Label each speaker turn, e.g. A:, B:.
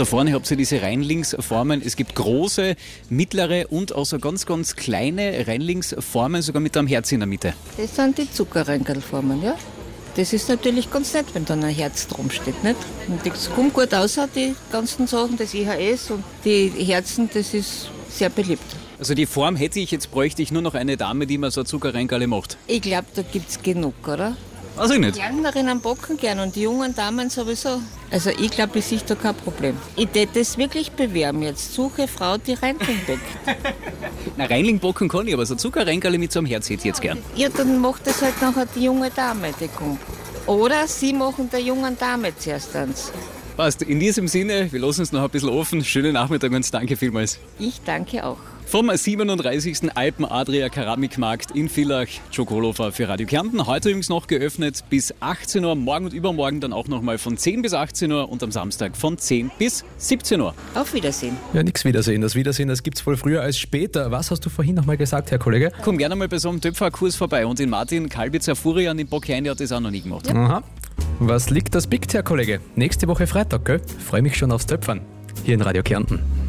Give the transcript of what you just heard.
A: Da vorne habt ihr diese Reinlingsformen. Es gibt große, mittlere und auch so ganz, ganz kleine Reinlingsformen, sogar mit einem Herz in der Mitte.
B: Das sind die Zuckerränkelformen, ja. Das ist natürlich ganz nett, wenn dann ein Herz drum steht, nicht? Und das kommt gut aus, die ganzen Sachen, das IHS und die Herzen, das ist sehr beliebt.
A: Also die Form hätte ich, jetzt bräuchte ich nur noch eine Dame, die mir so ein Zuckerränkerle macht.
B: Ich glaube, da gibt es genug, oder?
A: Weiß ich nicht.
B: Die Kleinerinnen backen gern und die jungen Damen sowieso. Also ich glaube, ich sehe da kein Problem. Ich würde das wirklich bewerben jetzt. Suche Frau, die Reinling backt.
A: Na, Reinling backen kann ich, aber so ein Zuckerränkerle mit so einem Herz hätte ich jetzt gern.
B: Ja, dann macht das halt nachher die junge Dame, die kommt. Oder sie machen der jungen Dame zuerst eins.
A: Passt. In diesem Sinne, wir lassen es noch ein bisschen offen. Schönen Nachmittag und danke vielmals.
B: Ich danke auch.
A: Vom 37. Alpen-Adria-Keramikmarkt in Villach, Joe Kohlofer für Radio Kärnten. Heute übrigens noch geöffnet bis 18 Uhr, morgen und übermorgen dann auch nochmal von 10 bis 18 Uhr und am Samstag von 10 bis 17 Uhr.
B: Auf Wiedersehen.
C: Ja, nix Wiedersehen. Das Wiedersehen, das gibt's wohl früher als später. Was hast du vorhin nochmal gesagt, Herr Kollege?
A: Komm gerne mal bei so einem Töpferkurs vorbei und den Martin Kalbitzer Furian in Bockheim, der hat das auch noch nie gemacht.
B: Ja.
C: Aha. Was liegt, das biegt, Herr Kollege. Nächste Woche Freitag, gell? Freue mich schon aufs Töpfern. Hier in Radio Kärnten.